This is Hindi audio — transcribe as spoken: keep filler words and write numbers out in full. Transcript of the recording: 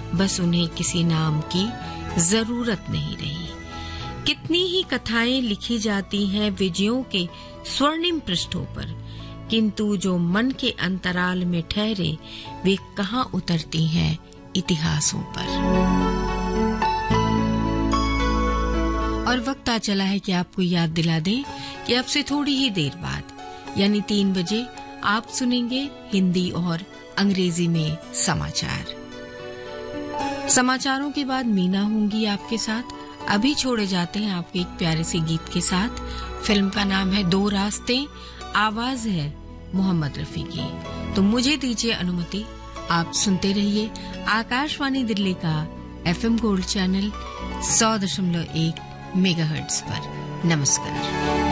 बस उन्हें किसी नाम की जरूरत नहीं रही। कितनी ही कथाएं लिखी जाती हैं विजयों के स्वर्णिम पृष्ठों पर, किंतु जो मन के अंतराल में ठहरे वे कहां उतरती हैं इतिहासों पर। और वक्त आ चला है कि आपको याद दिला दें कि अब से थोड़ी ही देर बाद यानी तीन बजे आप सुनेंगे हिंदी और अंग्रेजी में समाचार। समाचारों के बाद मीना होंगी आपके साथ। अभी छोड़े जाते हैं आपके एक प्यारे से गीत के साथ। फिल्म का नाम है दो रास्ते, आवाज है मोहम्मद रफी की। तो मुझे दीजिए अनुमति, आप सुनते रहिए आकाशवाणी दिल्ली का एफएम गोल्ड चैनल सौ दशमलव एक मेगाहर्ट्ज पर। नमस्कार।